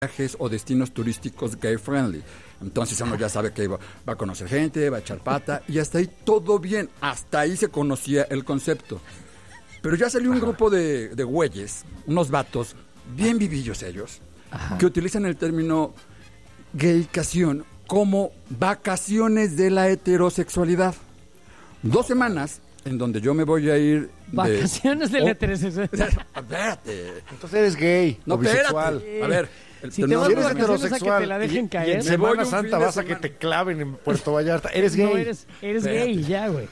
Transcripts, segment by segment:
viajes o destinos turísticos gay friendly. Entonces uno ya sabe que va a conocer gente, va a echar pata, y hasta ahí todo bien. Hasta ahí se conocía el concepto. Pero ya salió un grupo de güeyes, unos vatos, bien vivillos ellos, que utilizan el término gaycación como vacaciones de la heterosexualidad. 2 semanas en donde yo me voy a ir... Vacaciones de la heterosexualidad. Espérate. Entonces eres gay o bisexual. Espérate. A ver... Si te vas de vacaciones a que te la dejen caer. Y en Semana Santa vas a que te claven en Puerto Vallarta. Eres gay. No, eres gay ya, güey.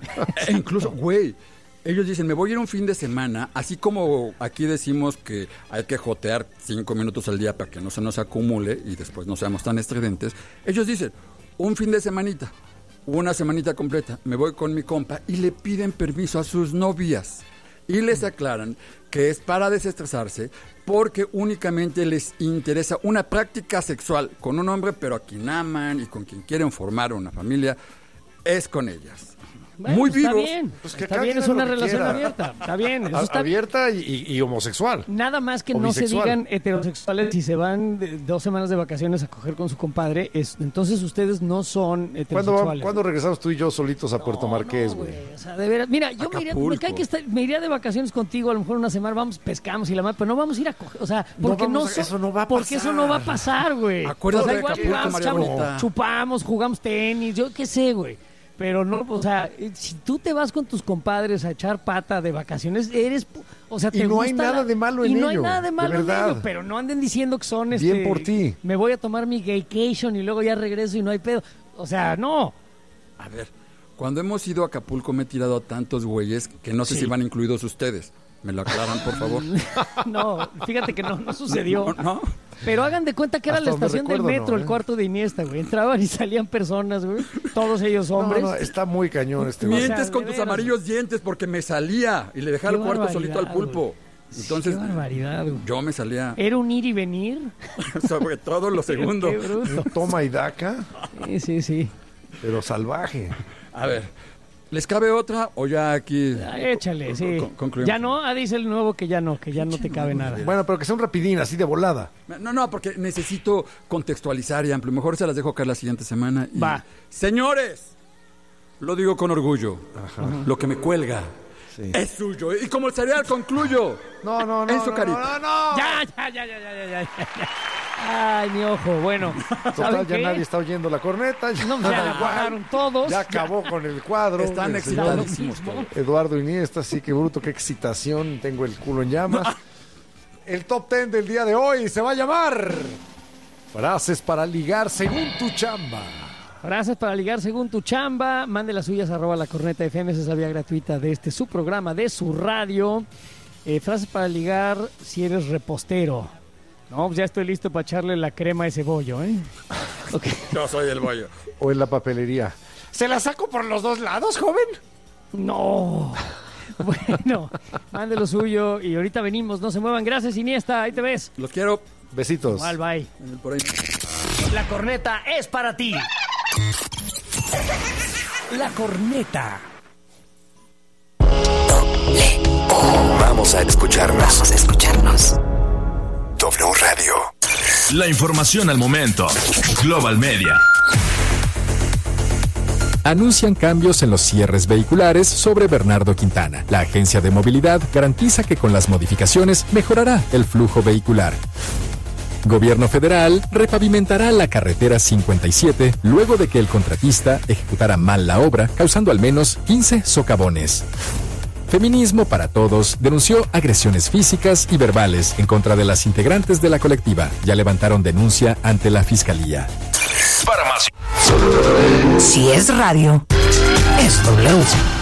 E incluso, güey, ellos dicen, me voy a ir un fin de semana, así como aquí decimos que hay que jotear 5 minutos al día para que no se nos acumule y después no seamos tan estridentes. Ellos dicen, un fin de semanita, una semanita completa, me voy con mi compa, y le piden permiso a sus novias. Y les aclaran que es para desestresarse porque únicamente les interesa una práctica sexual con un hombre, pero a quien aman y con quien quieren formar una familia es con ellas. Bueno, muy está vivos. bien, Pues que está bien, es una relación abierta. Está bien, eso está abierta y homosexual. Nada más que O no bisexual. se digan heterosexuales si se van 2 semanas de vacaciones a coger con su compadre. Entonces ustedes no son heterosexuales. ¿Cuándo regresamos tú y yo solitos a Puerto Marqués, güey? O sea, de veras. Mira, yo me iría de vacaciones contigo a lo mejor una semana, vamos, pescamos y la madre, pero no vamos a ir a coger. O sea, porque eso no va a porque pasar. eso no va a pasar, güey. Acuérdate o sea, de igual Acapulco, vamos, María Bonita. chupamos, jugamos tenis, yo qué sé, güey. Pero no, o sea, si tú te vas con tus compadres a echar pata de vacaciones, o sea, te Y no hay gusta nada de malo en y no ello, hay nada de malo de verdad. en ello, pero no anden diciendo que son Bien por ti. me voy a tomar mi gaycation y luego ya regreso y no hay pedo. O sea, no. A ver, cuando hemos ido a Acapulco me he tirado a tantos güeyes que no sé Sí. si van incluidos ustedes. ¿Me lo aclaran, por favor? No, fíjate que no sucedió. ¿No? Pero hagan de cuenta que era Hasta la donde estación recuerdo, del metro, no, el cuarto de Iniesta, güey. Entraban y salían personas, güey. Todos ellos hombres. No, está muy cañón este güey. Mientes de con tus veras. amarillos dientes porque me salía y le dejaba Qué el cuarto solito al barbaridad, pulpo. Entonces, Qué barbaridad, güey. yo me salía, Era un ir y venir. sobre todo lo segundo. Qué bruto. Toma y daca, Sí. pero salvaje. A ver, ¿les cabe otra o ya aquí? Échale, sí. Concluimos. Ya no, dice el nuevo que ya no te cabe nada. Bueno, pero que sea un rapidín, así de volada. No, porque necesito contextualizar y amplio. Mejor se las dejo caer la siguiente semana. Y... Va. Señores, lo digo con orgullo. Lo que me cuelga Sí. es suyo. Y como el cereal concluyo. No. En su carita. No. Ya. Ay, mi ojo. Bueno, Total, ¿saben ya qué? nadie está oyendo la corneta. No, ya la bajaron todos. Ya acabó con el cuadro. Están El señor excitadísimos todos. Eduardo Iniesta, sí, qué bruto, qué excitación. Tengo el culo en llamas. El top 10 del día de hoy se va a llamar Frases para ligar según tu chamba. Frases para ligar según tu chamba. Mande las suyas @lacorneta.fm. Esa es la vía gratuita de su programa, de su radio. Frases para ligar si eres repostero. No, pues ya estoy listo para echarle la crema a ese bollo, ¿eh? Okay. Yo soy el bollo. O en la papelería. ¿Se la saco por los 2 lados, joven? No. Bueno, mande lo suyo y ahorita venimos. No se muevan. Gracias, Iniesta. Ahí te ves. Los quiero. Besitos. Mal, bye. Por ahí. La corneta es para ti. La corneta. Vamos a escucharnos. W Radio. La información al momento. Global Media. Anuncian cambios en los cierres vehiculares sobre Bernardo Quintana. La agencia de movilidad garantiza que con las modificaciones mejorará el flujo vehicular. Gobierno federal repavimentará la carretera 57 luego de que el contratista ejecutara mal la obra, causando al menos 15 socavones. Feminismo para Todos denunció agresiones físicas y verbales en contra de las integrantes de la colectiva. Ya levantaron denuncia ante la fiscalía. Para más. Si es radio, es W.